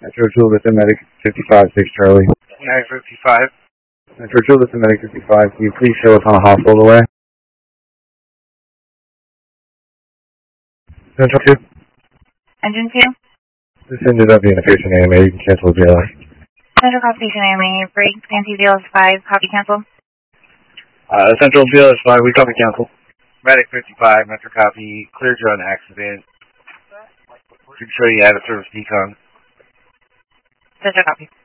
Metro Julius and Medic 55, 6 Charlie. Medic 55. Metro Julius and Medic 55, can you please show us on a hospital away? Central 2? Engine 2? This ended up being a patient AMA, you can cancel the BLS. Central copy patient AMA, break, fancy BLS 5, copy cancel. Central BLS 5, we copy cancel. Medic 55, Metro copy, cleared you on accident. Pretty sure you had a service decon. Central copy.